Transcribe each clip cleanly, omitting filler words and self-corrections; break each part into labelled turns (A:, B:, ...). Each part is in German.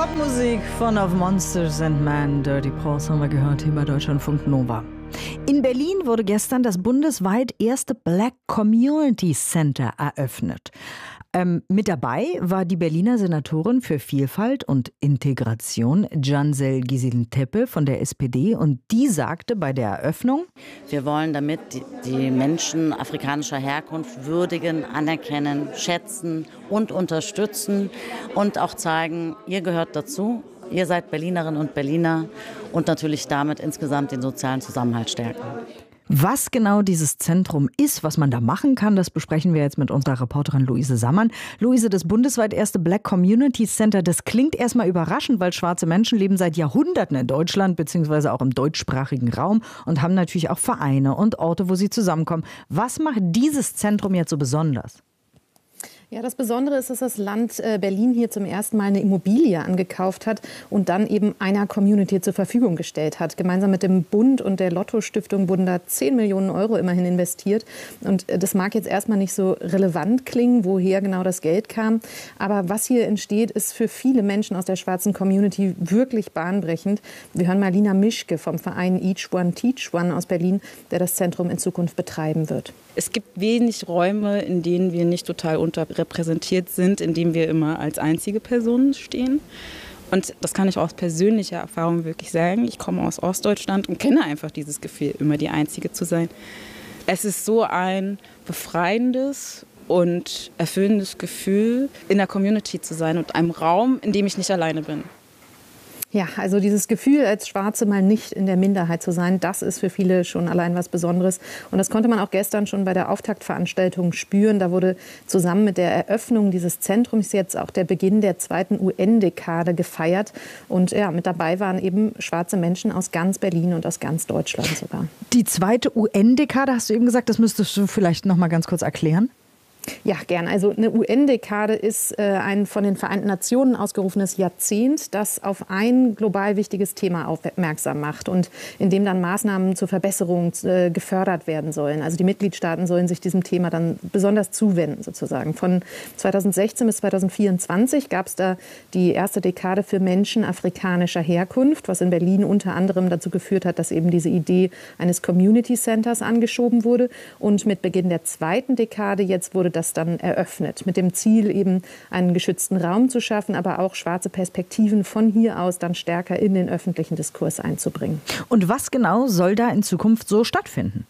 A: Popmusik von Of Monsters and Men. Dirty Paws haben wir gehört hier bei Deutschlandfunk Nova. In Berlin wurde gestern das bundesweit erste Black Community Center eröffnet. Mit dabei war die Berliner Senatorin für Vielfalt und Integration, Cansel Gysin-Tepe von der SPD. Und die sagte bei der Eröffnung:
B: Wir wollen damit die Menschen afrikanischer Herkunft würdigen, anerkennen, schätzen und unterstützen und auch zeigen, ihr gehört dazu. Ihr seid Berlinerinnen und Berliner und natürlich damit insgesamt den sozialen Zusammenhalt stärken.
A: Was genau dieses Zentrum ist, was man da machen kann, das besprechen wir jetzt mit unserer Reporterin Luise Sammann. Luise, das bundesweit erste Black Community Center, das klingt erstmal überraschend, weil schwarze Menschen leben seit Jahrhunderten in Deutschland, beziehungsweise auch im deutschsprachigen Raum und haben natürlich auch Vereine und Orte, wo sie zusammenkommen. Was macht dieses Zentrum jetzt so besonders?
C: Ja, das Besondere ist, dass das Land Berlin hier zum ersten Mal eine Immobilie angekauft hat und dann eben einer Community zur Verfügung gestellt hat. Gemeinsam mit dem Bund und der Lotto-Stiftung wurden da 10 Millionen Euro immerhin investiert. Und das mag jetzt erstmal nicht so relevant klingen, woher genau das Geld kam. Aber was hier entsteht, ist für viele Menschen aus der schwarzen Community wirklich bahnbrechend. Wir hören mal Lina Mischke vom Verein Each One Teach One aus Berlin, der das Zentrum in Zukunft betreiben wird.
D: Es gibt wenig Räume, in denen wir nicht total unterrepräsentiert sind, in denen wir immer als einzige Person stehen. Und das kann ich aus persönlicher Erfahrung wirklich sagen. Ich komme aus Ostdeutschland und kenne einfach dieses Gefühl, immer die Einzige zu sein. Es ist so ein befreiendes und erfüllendes Gefühl, in der Community zu sein und einem Raum, in dem ich nicht alleine bin.
C: Ja, also dieses Gefühl, als Schwarze mal nicht in der Minderheit zu sein, das ist für viele schon allein was Besonderes. Und das konnte man auch gestern schon bei der Auftaktveranstaltung spüren. Da wurde zusammen mit der Eröffnung dieses Zentrums jetzt auch der Beginn der 2. UN-Dekade gefeiert. Und ja, mit dabei waren eben schwarze Menschen aus ganz Berlin und aus ganz Deutschland sogar.
A: Die 2. UN-Dekade, hast du eben gesagt, das müsstest du vielleicht noch mal ganz kurz erklären?
C: Ja, gern. Also eine UN-Dekade ist ein von den Vereinten Nationen ausgerufenes Jahrzehnt, das auf ein global wichtiges Thema aufmerksam macht und in dem dann Maßnahmen zur Verbesserung gefördert werden sollen. Also die Mitgliedstaaten sollen sich diesem Thema dann besonders zuwenden sozusagen. Von 2016 bis 2024 gab es da die erste Dekade für Menschen afrikanischer Herkunft, was in Berlin unter anderem dazu geführt hat, dass eben diese Idee eines Community Centers angeschoben wurde. Und mit Beginn der 2. Dekade jetzt wurde das dann eröffnet, mit dem Ziel eben einen geschützten Raum zu schaffen, aber auch schwarze Perspektiven von hier aus dann stärker in den öffentlichen Diskurs einzubringen.
A: Und was genau soll da in Zukunft so stattfinden?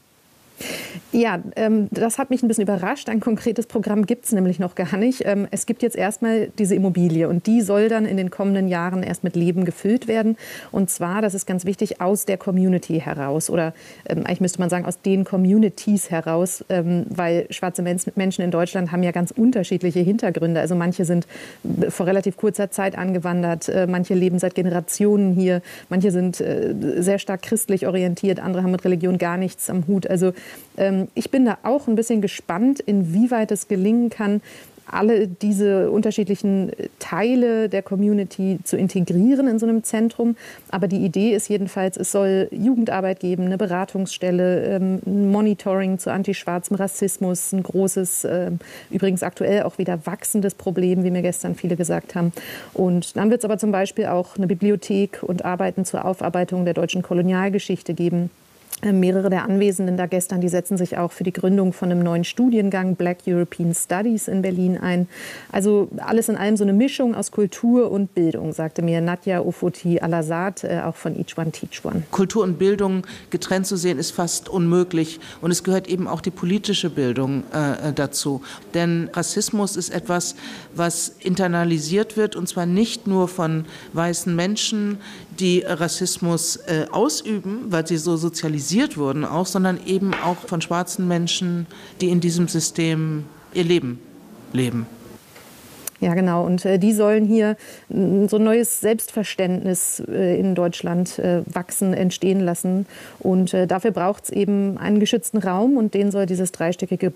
C: Ja, das hat mich ein bisschen überrascht. Ein konkretes Programm gibt es nämlich noch gar nicht. Es gibt jetzt erstmal diese Immobilie und die soll dann in den kommenden Jahren erst mit Leben gefüllt werden. Und zwar, das ist ganz wichtig, aus der Community heraus oder eigentlich müsste man sagen, aus den Communities heraus, weil schwarze Menschen in Deutschland haben ja ganz unterschiedliche Hintergründe. Also manche sind vor relativ kurzer Zeit angewandert, manche leben seit Generationen hier, manche sind sehr stark christlich orientiert, andere haben mit Religion gar nichts am Hut. Also ich bin da auch ein bisschen gespannt, inwieweit es gelingen kann, alle diese unterschiedlichen Teile der Community zu integrieren in so einem Zentrum. Aber die Idee ist jedenfalls, es soll Jugendarbeit geben, eine Beratungsstelle, ein Monitoring zu antischwarzem Rassismus, ein großes, übrigens aktuell auch wieder wachsendes Problem, wie mir gestern viele gesagt haben. Und dann wird es aber zum Beispiel auch eine Bibliothek und Arbeiten zur Aufarbeitung der deutschen Kolonialgeschichte geben. Mehrere der Anwesenden da gestern, die setzen sich auch für die Gründung von einem neuen Studiengang Black European Studies in Berlin ein. Also alles in allem so eine Mischung aus Kultur und Bildung, sagte mir Nadja Ofoti Al-Assad, auch von Each One Teach One.
E: Kultur und Bildung getrennt zu sehen, ist fast unmöglich. Und es gehört eben auch die politische Bildung dazu. Denn Rassismus ist etwas, was internalisiert wird, und zwar nicht nur von weißen Menschen, die Rassismus ausüben, weil sie so sozialisiert wurden auch, sondern eben auch von schwarzen Menschen, die in diesem System ihr Leben leben.
C: Ja, genau. Und die sollen hier so ein neues Selbstverständnis in Deutschland wachsen, entstehen lassen. Und dafür braucht es eben einen geschützten Raum. Und den soll dieses dreistöckige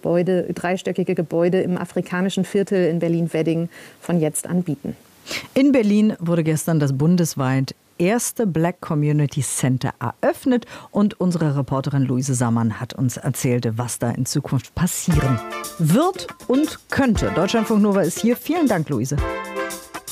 C: Gebäude im afrikanischen Viertel in Berlin-Wedding von jetzt an bieten.
A: In Berlin wurde gestern das bundesweit erste Black Community Center eröffnet und unsere Reporterin Luise Sammann hat uns erzählt, was da in Zukunft passieren wird und könnte. Deutschlandfunk Nova ist hier. Vielen Dank, Luise.